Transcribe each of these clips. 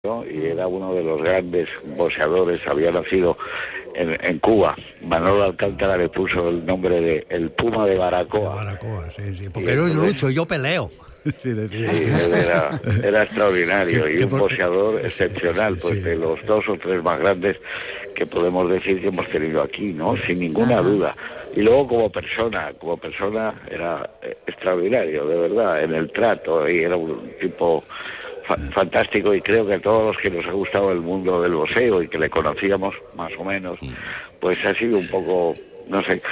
¿no? Y era uno de los grandes boxeadores, había nacido en Cuba. Manolo Alcántara le puso el nombre de el Puma de Baracoa. De Baracoa, sí, porque yo lucho, yo peleo. Sí, era extraordinario y un boxeador excepcional, pues de los 2 o 3 más grandes que podemos decir que hemos tenido aquí, ¿no? Sin ninguna duda. Y luego como persona era extraordinario, de verdad, en el trato, y era un tipo fantástico, y creo que a todos los que nos ha gustado el mundo del boxeo y que le conocíamos más o menos, pues ha sido un poco, no sé,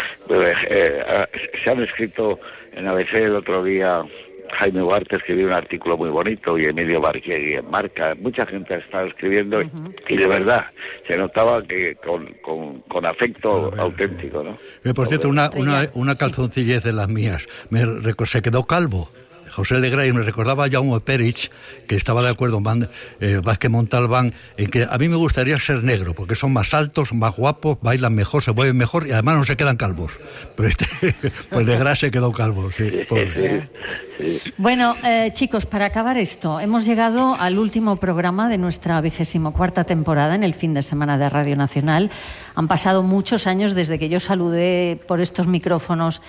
se han escrito en ABC el otro día. Jaime Huarte escribió un artículo muy bonito, y Emilio Barquiegui en Marca, mucha gente ha estado escribiendo, y de verdad se notaba que con afecto auténtico, ¿no? Por cierto, una calzoncillez de las mías, se quedó calvo José Legray, me recordaba a Jaume Perich, que estaba de acuerdo Vázquez Montalbán, en que a mí me gustaría ser negro, porque son más altos, más guapos, bailan mejor, se mueven mejor y además no se quedan calvos. Pero pues Legray se quedó calvo, sí. Bueno, chicos, para acabar esto, hemos llegado al último programa de nuestra 24ª temporada en el fin de semana de Radio Nacional. Han pasado muchos años desde que yo saludé por estos micrófonos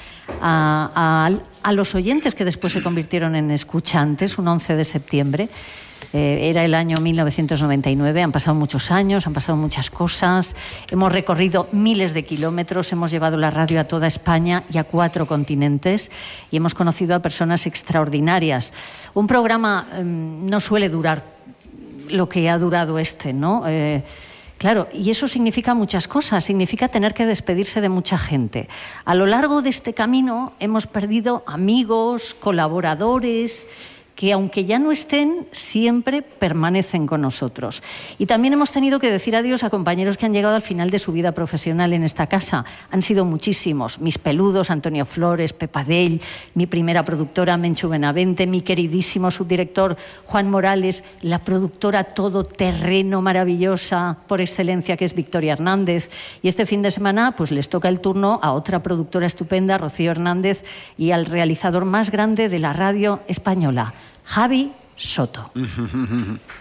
a los oyentes que después se convirtieron en escuchantes, un 11 de septiembre. Era el año 1999, han pasado muchos años, han pasado muchas cosas, hemos recorrido miles de kilómetros, hemos llevado la radio a toda España y a 4 continentes, y hemos conocido a personas extraordinarias. Un programa no suele durar lo que ha durado ¿no? Claro, y eso significa muchas cosas, significa tener que despedirse de mucha gente. A lo largo de este camino hemos perdido amigos, colaboradores, que aunque ya no estén, siempre permanecen con nosotros. Y también hemos tenido que decir adiós a compañeros que han llegado al final de su vida profesional en esta casa. Han sido muchísimos. Mis peludos, Antonio Flores, Pepa Dell, mi primera productora, Menchu Benavente, mi queridísimo subdirector, Juan Morales, la productora todoterreno maravillosa por excelencia, que es Victoria Hernández. Y este fin de semana, pues les toca el turno a otra productora estupenda, Rocío Hernández, y al realizador más grande de la radio española, Javi Soto.